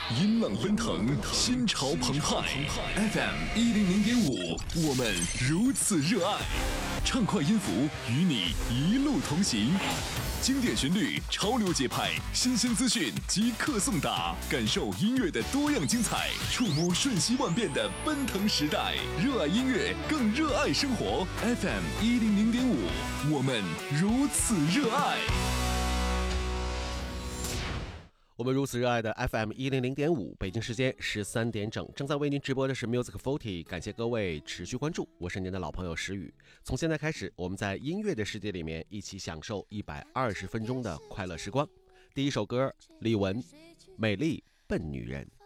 音浪奔腾，心潮澎湃。FM100.5，我们如此热爱。畅快音符与你一路同行，经典旋律，潮流节拍，新鲜资讯即刻送达，感受音乐的多样精彩，触摸瞬息万变的奔腾时代。热爱音乐，更热爱生活。FM100.5，我们如此热爱。 我们如此热爱的 FM100.5，北京时间13点整，正在为您直播的是 Music 40，感谢各位持续关注，我是您的老朋友石宇。从现在开始，我们在音乐的世界里面一起享受120分钟的快乐时光。第一首歌，李玟，美丽笨女人。